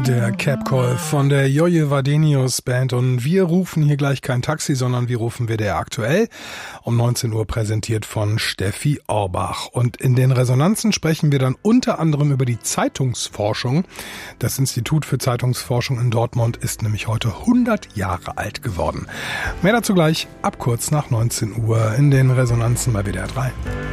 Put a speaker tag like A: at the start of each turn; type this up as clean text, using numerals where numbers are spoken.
A: Der Cap Call von der Joje Wadenius Band und wir rufen hier gleich kein Taxi, sondern wir rufen WDR aktuell um 19 Uhr präsentiert von Steffi Orbach. Und in den Resonanzen sprechen wir dann unter anderem über die Zeitungsforschung. Das Institut für Zeitungsforschung in Dortmund ist nämlich heute 100 Jahre alt geworden. Mehr dazu gleich ab kurz nach 19 Uhr in den Resonanzen bei WDR 3.